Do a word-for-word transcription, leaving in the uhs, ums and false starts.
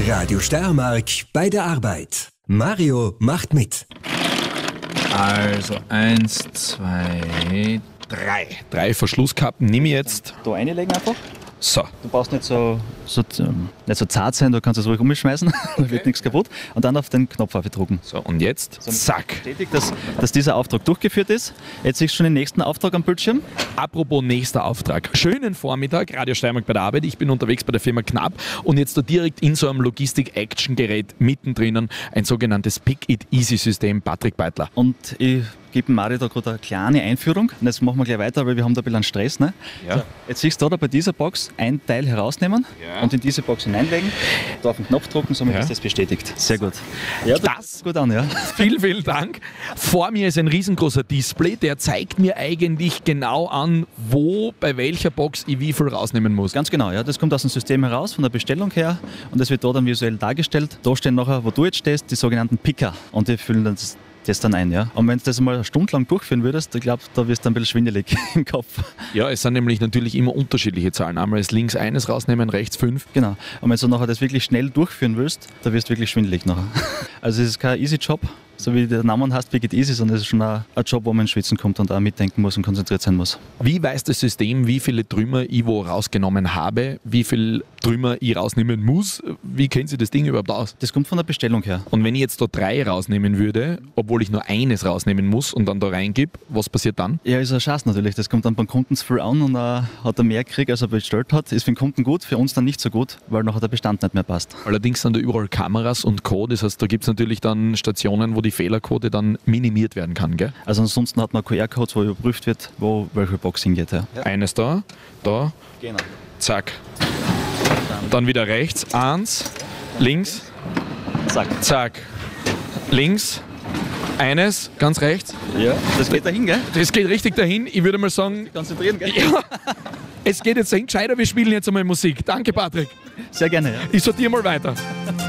Radio Steiermark bei der Arbeit. Mario macht mit. Also eins, zwei, drei. Drei Verschlusskappen nehme ich jetzt. Da reinlegen einfach. So. Du brauchst nicht so, so, nicht so zart sein, du kannst es ruhig umschmeißen, da wird nichts kaputt. Und dann auf den Knopf aufdrücken. So, und jetzt So, zack. Bestätigt, dass, dass dieser Auftrag durchgeführt ist. Jetzt siehst du schon den nächsten Auftrag am Bildschirm. Apropos nächster Auftrag. Schönen Vormittag, Radio Steiermark bei der Arbeit. Ich bin unterwegs bei der Firma Knapp und jetzt da direkt in so einem Logistik-Action-Gerät mittendrin ein sogenanntes Pick-It-Easy-System. Patrick Beitler. Und ich gebe Mario da gerade eine kleine Einführung. Und jetzt machen wir gleich weiter, weil wir haben da ein bisschen Stress. Ne? Ja. So, jetzt siehst du da bei dieser Box ein Teil herausnehmen Ja. und in diese Box hineinlegen. Da auf den Knopf drücken, somit Ja. ist das bestätigt. Sehr gut. Ja, Das- gut an, ja. Vielen, vielen Dank. Vor mir ist ein riesengroßer Display, der zeigt mir eigentlich genau an, wo, bei welcher Box ich wie viel rausnehmen muss. Ganz genau, ja. Das kommt aus dem System heraus, von der Bestellung her. Und das wird da dann visuell dargestellt. Da stehen nachher, wo du jetzt stehst, die sogenannten Picker. Und die füllen das, das dann ein, ja. Und wenn du das mal eine Stunde lang durchführen würdest, ich glaube, da wirst du ein bisschen schwindelig im Kopf. Ja, es sind nämlich natürlich immer unterschiedliche Zahlen. Einmal ist links eines rausnehmen, rechts fünf. Genau. Und wenn du nachher das wirklich schnell durchführen willst, da wirst du wirklich schwindelig nachher. Also es ist kein easy Job, so wie der Name heißt, Pick It Easy, sondern es ist schon ein, ein Job, wo man ins Schwitzen kommt und auch mitdenken muss und konzentriert sein muss. Wie weiß das System, wie viele Trümmer ich wo rausgenommen habe, wie viel Trümmer ich rausnehmen muss? Wie kennt sich das Ding überhaupt aus? Das kommt von der Bestellung her. Und wenn ich jetzt da drei rausnehmen würde, obwohl ich nur eines rausnehmen muss und dann da reingebe, was passiert dann? Ja, ist ein Schatz natürlich. Das kommt dann beim Kunden zu viel an und äh, hat er mehr gekriegt, als er bestellt hat. Ist für den Kunden gut, für uns dann nicht so gut, weil nachher der Bestand nicht mehr passt. Allerdings sind da überall Kameras und Code, das heißt, da gibt es natürlich dann Stationen, wo die Fehlerquote dann minimiert werden kann, gell? Also ansonsten hat man Q R-Codes, wo überprüft wird, wo welche Box hingeht. Ja. Eines da, da, Genau. zack. Dann wieder rechts, eins, links, Zack. zack, links, eines, ganz rechts. Ja, das geht dahin, gell? Das geht richtig dahin. Ich würde mal sagen, Konzentrieren, gell? ja, es geht jetzt dahin. Gescheiter, wir spielen jetzt einmal Musik. Danke, Patrick. Sehr gerne, ja. Ich sortiere mal weiter.